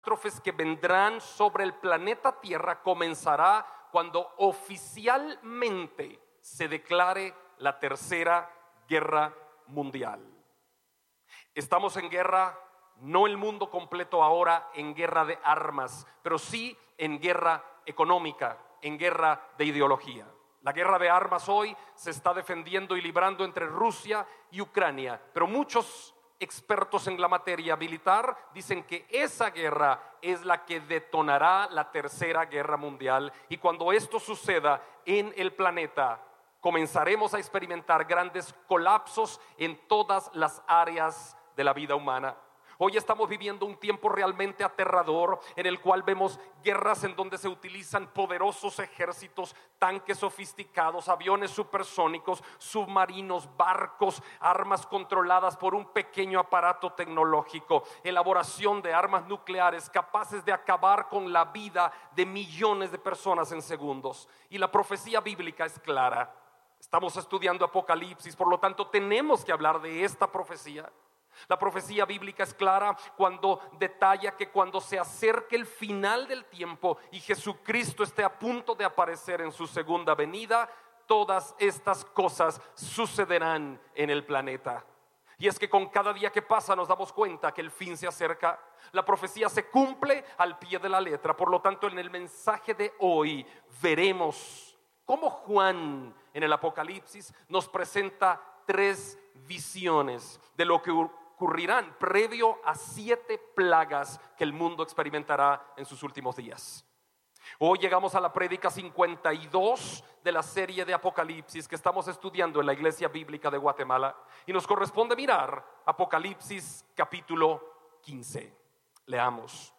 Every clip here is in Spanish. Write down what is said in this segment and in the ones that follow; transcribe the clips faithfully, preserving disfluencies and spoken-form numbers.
catástrofes que vendrán sobre el planeta Tierra comenzará cuando oficialmente se declare la tercera guerra mundial. Estamos en guerra, no el mundo completo ahora en guerra de armas, pero sí en guerra económica, en guerra de ideología. La guerra de armas hoy se está defendiendo y librando entre Rusia y Ucrania, pero muchos expertos en la materia militar dicen que esa guerra es la que detonará la tercera guerra mundial, y cuando esto suceda en el planeta comenzaremos a experimentar grandes colapsos en todas las áreas de la vida humana. Hoy estamos viviendo un tiempo realmente aterrador en el cual vemos guerras en donde se utilizan poderosos ejércitos, tanques sofisticados, aviones supersónicos, submarinos, barcos, armas controladas por un pequeño aparato tecnológico, elaboración de armas nucleares capaces de acabar con la vida de millones de personas en segundos. Y la profecía bíblica es clara. Estamos estudiando Apocalipsis, por lo tanto tenemos que hablar de esta profecía. La profecía bíblica es clara cuando detalla que cuando se acerque el final del tiempo y Jesucristo esté a punto de aparecer en su segunda venida, todas estas cosas sucederán en el planeta. Y es que con cada día que pasa nos damos cuenta que el fin se acerca. La profecía se cumple al pie de la letra. Por lo tanto, en el mensaje de hoy veremos cómo Juan en el Apocalipsis nos presenta tres visiones de lo que ocurrirán previo a siete plagas que el mundo experimentará en sus últimos días. Hoy llegamos a la prédica cincuenta y dos de la serie de Apocalipsis que estamos estudiando en la Iglesia Bíblica de Guatemala, y nos corresponde mirar Apocalipsis capítulo quince. Leamos.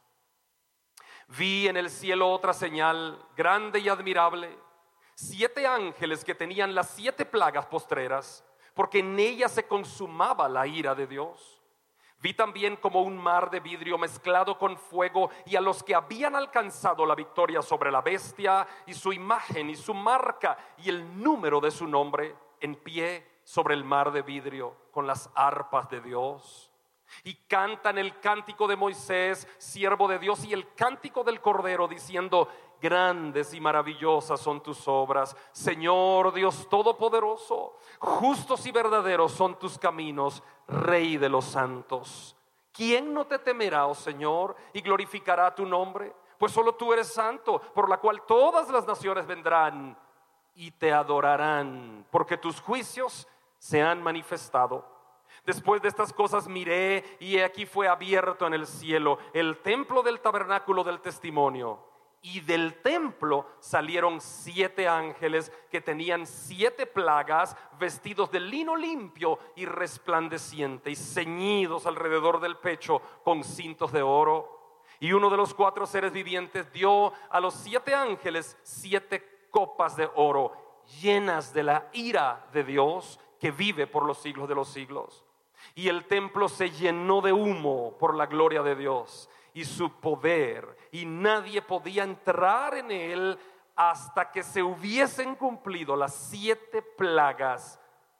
Vi en el cielo otra señal grande y admirable, siete ángeles que tenían las siete plagas postreras, porque en ella se consumaba la ira de Dios. Vi también como un mar de vidrio mezclado con fuego, y a los que habían alcanzado la victoria sobre la bestia y su imagen y su marca y el número de su nombre, en pie sobre el mar de vidrio con las arpas de Dios. Y cantan el cántico de Moisés, siervo de Dios, y el cántico del Cordero, diciendo: grandes y maravillosas son tus obras, Señor Dios Todopoderoso. Justos y verdaderos son tus caminos, Rey de los santos. ¿Quién no te temerá, oh Señor, y glorificará tu nombre? Pues solo tú eres santo, por la cual todas las naciones vendrán y te adorarán, porque tus juicios se han manifestado. Después de estas cosas miré, y he aquí fue abierto en el cielo el templo del tabernáculo del testimonio. Y del templo salieron siete ángeles que tenían siete plagas, vestidos de lino limpio y resplandeciente, y ceñidos alrededor del pecho con cintos de oro. Y uno de los cuatro seres vivientes dio a los siete ángeles siete copas de oro, llenas de la ira de Dios, que vive por los siglos de los siglos. Y el templo se llenó de humo por la gloria de Dios y su poder, y nadie podía entrar en él hasta que se hubiesen cumplido las siete plagas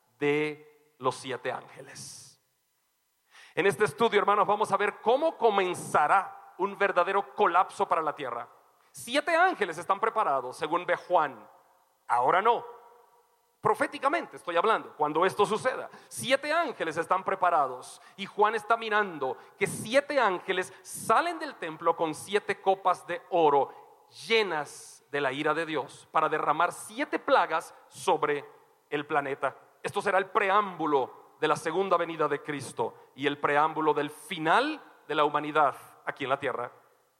de los siete ángeles. En este estudio, hermanos, vamos a ver cómo comenzará un verdadero colapso para la tierra. Siete ángeles están preparados, según ve Juan. Ahora no. Proféticamente estoy hablando, cuando esto suceda, siete ángeles están preparados, y Juan está mirando que siete ángeles salen del templo con siete copas de oro llenas de la ira de Dios, para derramar siete plagas sobre el planeta. Esto será el preámbulo de la segunda venida de Cristo y el preámbulo del final de la humanidad aquí en la tierra.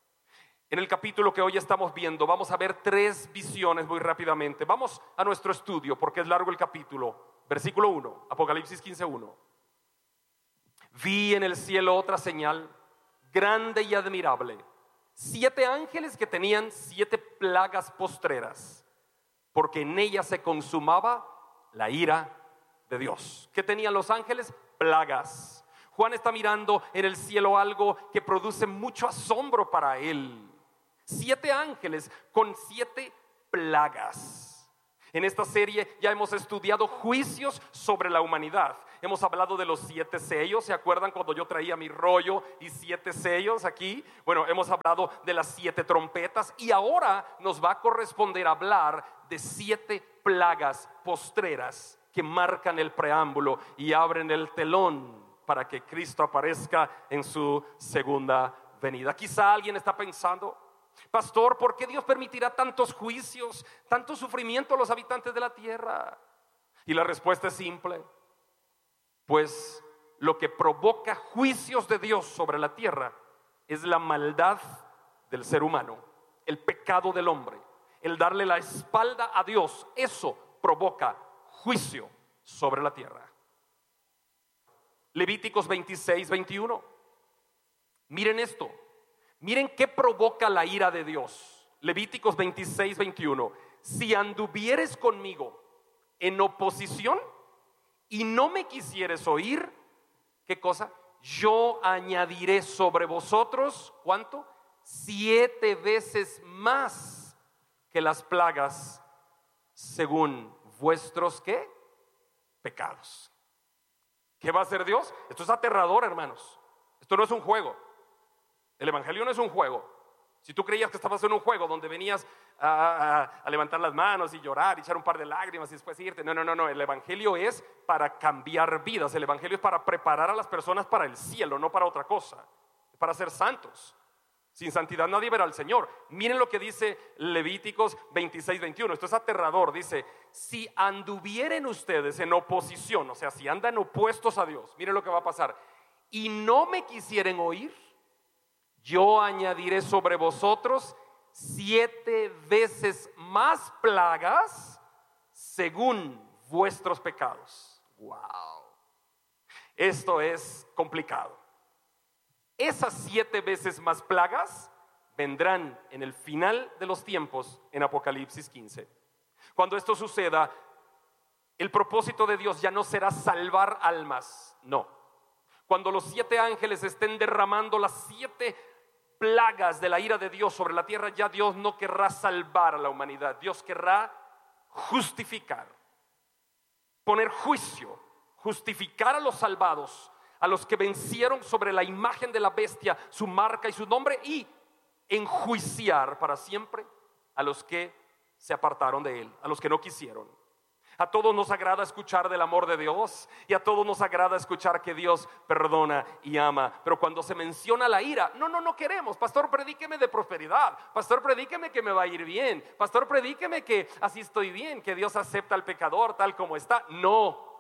En el capítulo que hoy estamos viendo vamos a ver tres visiones muy rápidamente. Vamos a nuestro estudio porque es largo el capítulo. Versículo uno, Apocalipsis quince uno. Vi en el cielo otra señal grande y admirable, siete ángeles que tenían siete plagas postreras, porque en ellas se consumaba la ira de Dios. ¿Qué tenían los ángeles? Plagas. Juan está mirando en el cielo algo que produce mucho asombro para él. Siete ángeles con siete plagas. En esta serie ya hemos estudiado juicios sobre la humanidad. Hemos hablado de los siete sellos. ¿Se acuerdan cuando yo traía mi rollo y siete sellos aquí? Bueno, hemos hablado de las siete trompetas y ahora nos va a corresponder hablar de siete plagas postreras que marcan el preámbulo y abren el telón para que Cristo aparezca en su segunda venida. Quizá alguien está pensando: pastor, ¿por qué Dios permitirá tantos juicios, tanto sufrimiento a los habitantes de la tierra? Y la respuesta es simple: pues lo que provoca juicios de Dios sobre la tierra es la maldad del ser humano, el pecado del hombre, el darle la espalda a Dios. Eso provoca juicio sobre la tierra. Levíticos veintiséis, veintiuno. Miren esto. Miren qué provoca la ira de Dios. Levíticos veintiséis, veintiuno. Si anduvieres conmigo en oposición y no me quisieres oír, ¿qué cosa? Yo añadiré sobre vosotros, ¿cuánto? Siete veces más que las plagas según vuestros, ¿qué? Pecados. ¿Qué va a hacer Dios? Esto es aterrador, hermanos. Esto no es un juego. El evangelio no es un juego. Si tú creías que estabas en un juego donde venías a, a, a levantar las manos y llorar y echar un par de lágrimas y después irte, no, no, no, no. El evangelio es para cambiar vidas. El evangelio es para preparar a las personas para el cielo, no para otra cosa. Es para ser santos. Sin santidad nadie verá al Señor. Miren lo que dice Levíticos veintiséis, veintiuno. Esto es aterrador. Dice: si anduvieren ustedes en oposición, o sea, si andan opuestos a Dios, miren lo que va a pasar, y no me quisieren oír, yo añadiré sobre vosotros siete veces más plagas según vuestros pecados. Wow. Esto es complicado. Esas siete veces más plagas vendrán en el final de los tiempos, en Apocalipsis quince. Cuando esto suceda, el propósito de Dios ya no será salvar almas, no. Cuando los siete ángeles estén derramando las siete plagas de la ira de Dios sobre la tierra, ya Dios no querrá salvar a la humanidad. Dios querrá justificar, poner juicio, justificar a los salvados, a los que vencieron sobre la imagen de la bestia, su marca y su nombre, y enjuiciar para siempre a los que se apartaron de él, a los que no quisieron. A todos nos agrada escuchar del amor de Dios y a todos nos agrada escuchar que Dios perdona y ama, pero cuando se menciona la ira, no, no, no queremos. Pastor, predíqueme de prosperidad. Pastor, predíqueme que me va a ir bien. Pastor, predíqueme que así estoy bien, que Dios acepta al pecador tal como está. No,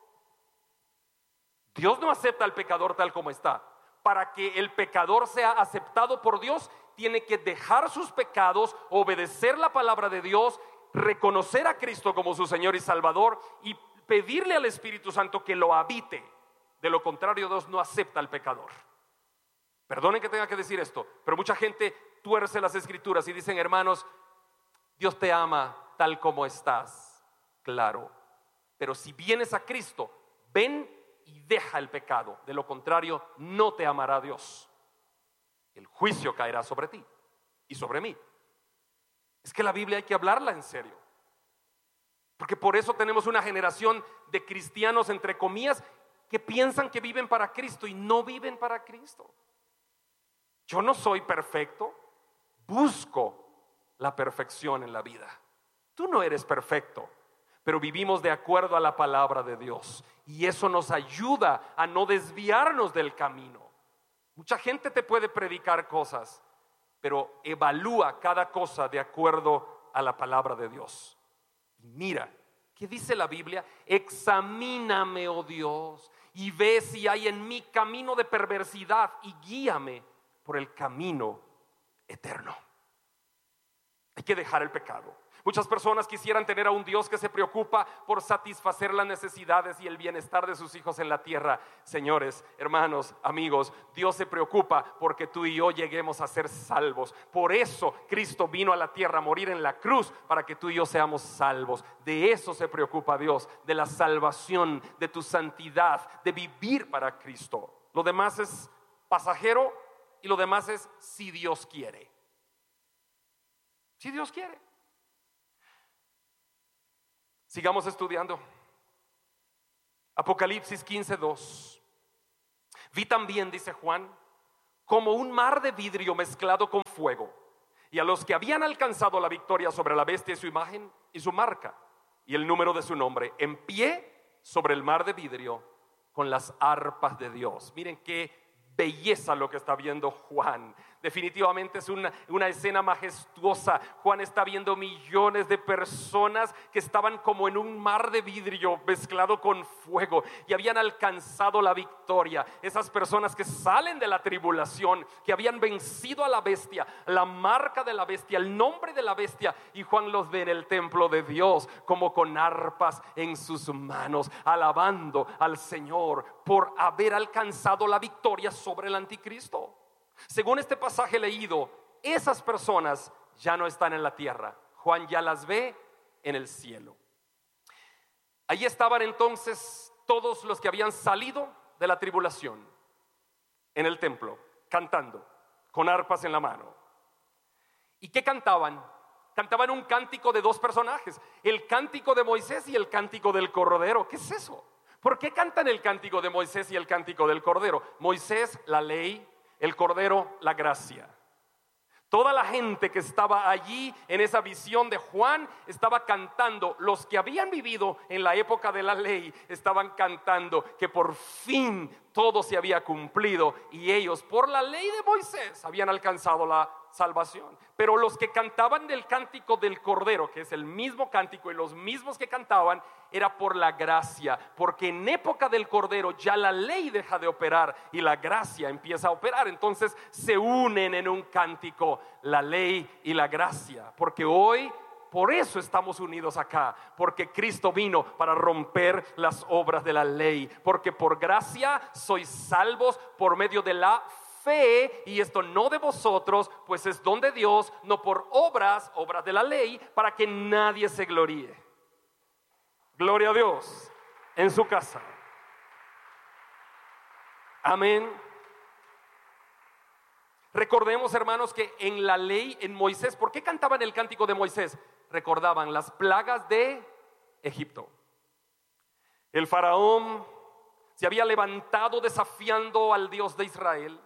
Dios no acepta al pecador tal como está. Para que el pecador sea aceptado por Dios, tiene que dejar sus pecados, obedecer la palabra de Dios, reconocer a Cristo como su Señor y Salvador y pedirle al Espíritu Santo que lo habite. De lo contrario, Dios no acepta al pecador. Perdonen que tenga que decir esto, pero mucha gente tuerce las escrituras y dicen: hermanos, Dios te ama tal como estás. Claro, pero si vienes a Cristo, ven y deja el pecado. De lo contrario, no te amará Dios. El juicio caerá sobre ti y sobre mí. Es que la Biblia hay que hablarla en serio, porque por eso tenemos una generación de cristianos, entre comillas, que piensan que viven para Cristo y no viven para Cristo. Yo no soy perfecto, busco la perfección en la vida. Tú no eres perfecto, pero vivimos de acuerdo a la palabra de Dios y eso nos ayuda a no desviarnos del camino. Mucha gente te puede predicar cosas, pero evalúa cada cosa de acuerdo a la palabra de Dios. Y mira, ¿qué dice la Biblia? Examíname, oh Dios, y ve si hay en mí camino de perversidad y guíame por el camino eterno. Hay que dejar el pecado. Muchas personas quisieran tener a un Dios que se preocupa por satisfacer las necesidades y el bienestar de sus hijos en la tierra. Señores, hermanos, amigos, Dios se preocupa porque tú y yo lleguemos a ser salvos. Por eso Cristo vino a la tierra a morir en la cruz, para que tú y yo seamos salvos. De eso se preocupa Dios, de la salvación, de tu santidad, de vivir para Cristo. Lo demás es pasajero y lo demás es si Dios quiere. Si Dios quiere. Sigamos estudiando. Apocalipsis quince dos. Vi también, dice Juan, como un mar de vidrio mezclado con fuego, y a los que habían alcanzado la victoria sobre la bestia y su imagen y su marca y el número de su nombre, en pie sobre el mar de vidrio con las arpas de Dios. Miren qué belleza lo que está viendo Juan. Definitivamente es una, una escena majestuosa. Juan está viendo millones de personas que estaban como en un mar de vidrio mezclado con fuego y habían alcanzado la victoria. Esas personas que salen de la tribulación, que habían vencido a la bestia, la marca de la bestia, el nombre de la bestia, y Juan los ve en el templo de Dios como con arpas en sus manos, alabando al Señor por haber alcanzado la victoria sobre el anticristo. Según este pasaje leído, esas personas ya no están en la tierra. Juan ya las ve en el cielo. Allí estaban entonces todos los que habían salido de la tribulación en el templo, cantando, con arpas en la mano. ¿Y qué cantaban? Cantaban un cántico de dos personajes, el cántico de Moisés y el cántico del Cordero. ¿Qué es eso? ¿Por qué cantan el cántico de Moisés y el cántico del Cordero? Moisés, la ley; el Cordero, la gracia. Toda la gente que estaba allí en esa visión de Juan estaba cantando. Los que habían vivido en la época de la ley estaban cantando que por fin todo se había cumplido y ellos por la ley de Moisés habían alcanzado la salvación. Pero los que cantaban del cántico del Cordero, que es el mismo cántico y los mismos que cantaban, era por la gracia, porque en época del Cordero ya la ley deja de operar y la gracia empieza a operar. Entonces se unen en un cántico la ley y la gracia, porque hoy por eso estamos unidos acá, porque Cristo vino para romper las obras de la ley, porque por gracia sois salvos por medio de la fe, y esto no de vosotros, pues es don de Dios, no por obras, obras de la ley, para que nadie se gloríe. Gloria a Dios en su casa. Amén. Recordemos, hermanos, que en la ley, en Moisés, ¿por qué cantaban el cántico de Moisés? Recordaban las plagas de Egipto. El faraón se había levantado desafiando al Dios de Israel,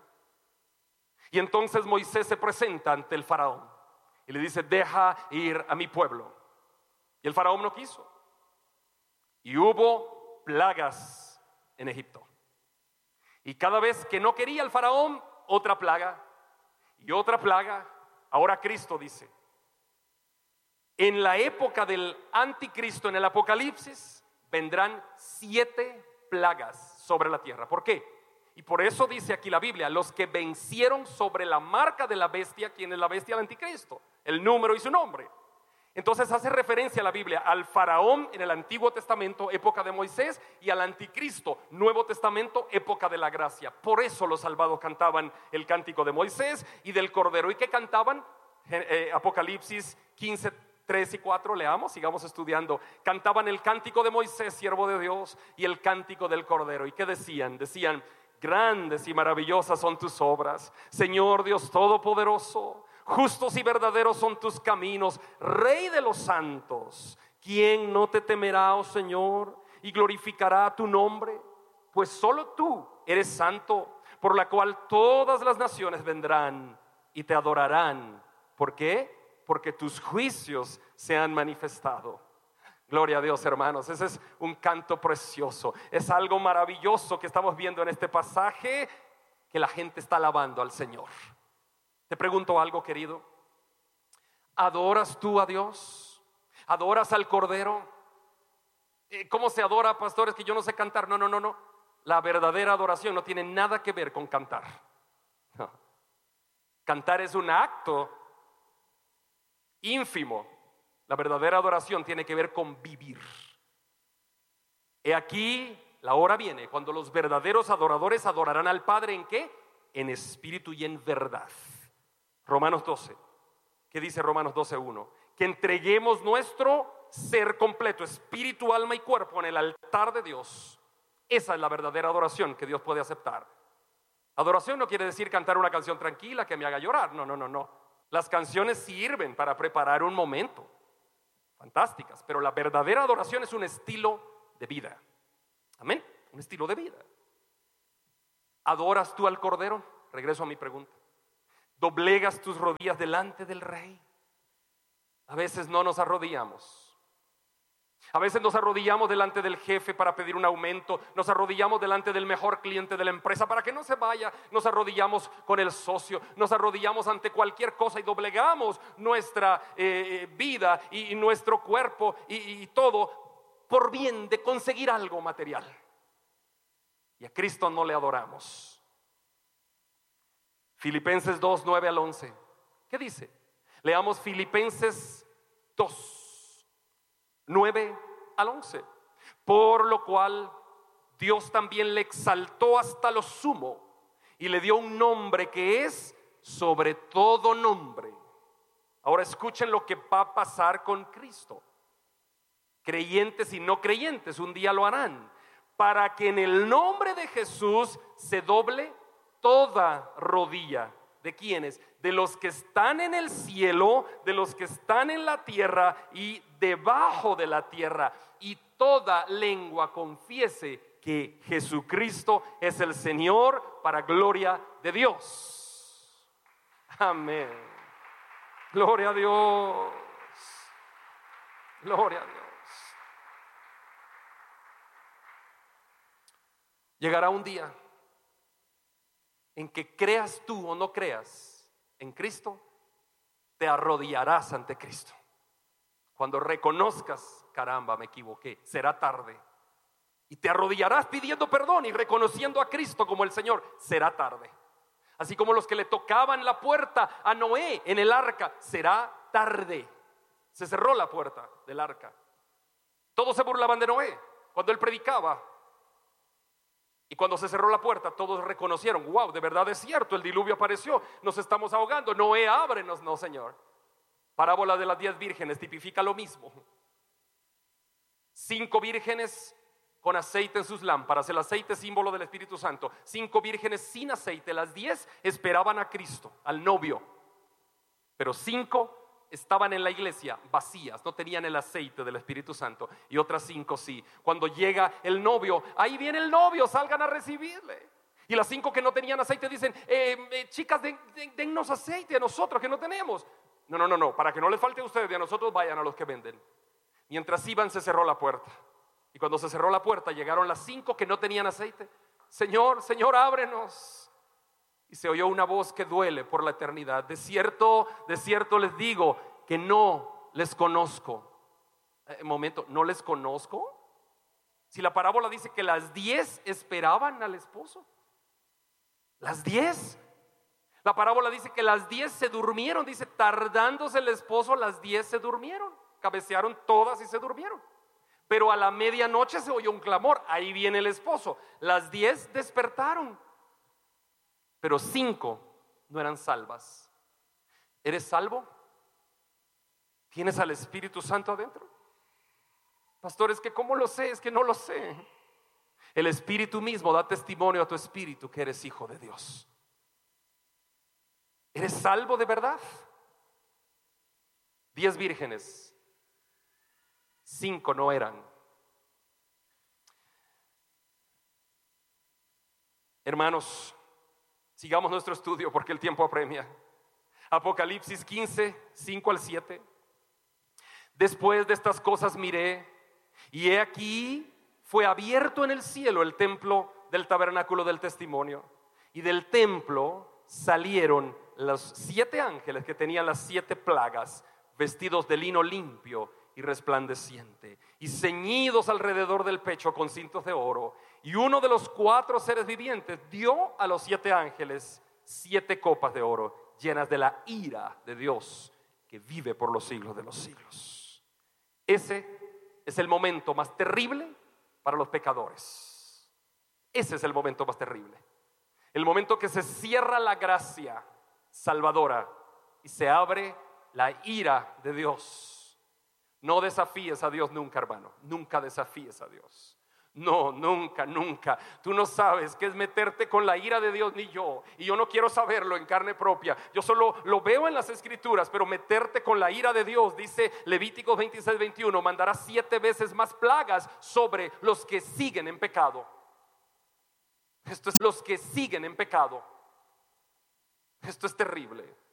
y entonces Moisés se presenta ante el faraón y le dice: deja ir a mi pueblo. Y el faraón no quiso, y hubo plagas en Egipto. Y cada vez que no quería el faraón, otra plaga y otra plaga. Ahora Cristo dice: en la época del anticristo, en el Apocalipsis, vendrán siete plagas sobre la tierra. ¿Por qué? Y por eso dice aquí la Biblia: los que vencieron sobre la marca de la bestia. ¿Quién es la bestia? El anticristo, el número y su nombre. Entonces hace referencia a la Biblia al faraón en el Antiguo Testamento, época de Moisés, y al anticristo, Nuevo Testamento, época de la gracia. Por eso los salvados cantaban el cántico de Moisés y del Cordero. ¿Y qué cantaban? Eh, Apocalipsis quince, tres y cuatro, leamos, sigamos estudiando. Cantaban el cántico de Moisés, siervo de Dios, y el cántico del Cordero. ¿Y qué decían? Decían: grandes y maravillosas son tus obras, Señor Dios Todopoderoso. Justos y verdaderos son tus caminos, Rey de los santos. ¿Quién no te temerá, oh Señor, y glorificará tu nombre? Pues solo tú eres santo, por la cual todas las naciones vendrán y te adorarán. ¿Por qué? Porque tus juicios se han manifestado. Gloria a Dios, hermanos. Ese es un canto precioso. Es algo maravilloso que estamos viendo en este pasaje, que la gente está alabando al Señor. Te pregunto algo, querido: ¿adoras tú a Dios? ¿Adoras al Cordero? ¿Cómo se adora, pastores? Que yo no sé cantar. No, no, no, no. La verdadera adoración no tiene nada que ver con cantar. No. Cantar es un acto ínfimo. La verdadera adoración tiene que ver con vivir. He aquí, la hora viene cuando los verdaderos adoradores adorarán al Padre. ¿En qué? En espíritu y en verdad. Romanos doce. ¿Qué dice Romanos doce uno? Que entreguemos nuestro ser completo, espíritu, alma y cuerpo, en el altar de Dios. Esa es la verdadera adoración que Dios puede aceptar. Adoración no quiere decir cantar una canción tranquila que me haga llorar. No, no, no, no. Las canciones sirven para preparar un momento. fantásticas, pero la verdadera adoración es un estilo de vida. Amén, un estilo de vida. ¿Adoras tú al Cordero? Regreso a mi pregunta. ¿Doblegas tus rodillas delante del Rey? A veces no nos arrodillamos. A veces nos arrodillamos delante del jefe para pedir un aumento, nos arrodillamos delante del mejor cliente de la empresa para que no se vaya, nos arrodillamos con el socio, nos arrodillamos ante cualquier cosa y doblegamos nuestra eh, vida y, y nuestro cuerpo y, y todo por bien de conseguir algo material. Y a Cristo no le adoramos. Filipenses dos, nueve al once. ¿Qué dice? Leamos Filipenses dos, nueve al once. Por lo cual Dios también le exaltó hasta lo sumo y le dio un nombre que es sobre todo nombre. Ahora escuchen lo que va a pasar con Cristo. Creyentes y no creyentes un día lo harán, para que en el nombre de Jesús se doble toda rodilla. ¿De quiénes? De los que están en el cielo, de los que están en la tierra y debajo de la tierra, y toda lengua confiese que Jesucristo es el Señor, para gloria de Dios. Amén. Gloria a Dios. Gloria a Dios. Llegará un día en que creas tú o no creas en Cristo, te arrodillarás ante Cristo. Cuando reconozcas, caramba, me equivoqué, será tarde. Y te arrodillarás pidiendo perdón y reconociendo a Cristo como el Señor, será tarde. Así como los que le tocaban la puerta a Noé en el arca, será tarde. Se cerró la puerta del arca. Todos se burlaban de Noé cuando él predicaba. Y cuando se cerró la puerta, todos reconocieron: wow, de verdad es cierto, el diluvio apareció, nos estamos ahogando. Noé, ábrenos. No, Señor. Parábola de las diez vírgenes tipifica lo mismo. Cinco vírgenes con aceite en sus lámparas, el aceite símbolo del Espíritu Santo. Cinco vírgenes sin aceite, las diez esperaban a Cristo, al novio. Pero cinco estaban en la iglesia vacías, no tenían el aceite del Espíritu Santo, y otras cinco sí. Cuando llega el novio, ahí viene el novio, salgan a recibirle. Y las cinco que no tenían aceite dicen: eh, eh, chicas, den, den, dennos aceite a nosotros que no tenemos. No, no, no, no, para que no les falte a ustedes y a nosotros, vayan a los que venden. Mientras iban, se cerró la puerta. Y cuando se cerró la puerta, llegaron las cinco que no tenían aceite. Señor, Señor, ábrenos. Y se oyó una voz que duele por la eternidad: de cierto, de cierto les digo que no les conozco. Eh, momento, ¿no les conozco? Si la parábola dice que las diez esperaban al esposo. Las diez. La parábola dice que las diez se durmieron. Dice, tardándose el esposo, las diez se durmieron. Cabecearon todas y se durmieron. Pero a la medianoche se oyó un clamor: ahí viene el esposo. Las diez despertaron, pero cinco no eran salvas. ¿Eres salvo? ¿Tienes al Espíritu Santo adentro? Pastor, es que ¿cómo lo sé? Es que no lo sé. El Espíritu mismo da testimonio a tu espíritu que eres hijo de Dios. ¿Eres salvo de verdad? Diez vírgenes, cinco no eran. Hermanos, sigamos nuestro estudio porque el tiempo apremia. Apocalipsis quince, cinco al siete. Después de estas cosas miré, y he aquí fue abierto en el cielo el templo del tabernáculo del testimonio, y del templo salieron los siete ángeles que tenían las siete plagas, vestidos de lino limpio y resplandeciente, y ceñidos alrededor del pecho con cintos de oro. Y uno de los cuatro seres vivientes dio a los siete ángeles siete copas de oro, llenas de la ira de Dios, que vive por los siglos de los siglos. Ese es el momento más terrible para los pecadores. Ese es el momento más terrible. El momento que se cierra la gracia salvadora y se abre la ira de Dios. No desafíes a Dios nunca, hermano. Nunca desafíes a Dios. No, nunca, nunca. Tú no sabes qué es meterte con la ira de Dios, ni yo. Y yo no quiero saberlo en carne propia. Yo solo lo veo en las escrituras. Pero meterte con la ira de Dios, dice Levíticos veintiséis, veintiuno, mandará siete veces más plagas sobre los que siguen en pecado. Esto es los que siguen en pecado. Esto es terrible.